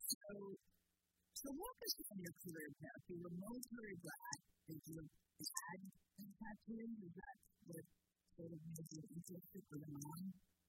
So walk us through your career path. You were military brat. Did you add a tattoo? Was that what sort of made you interested in on?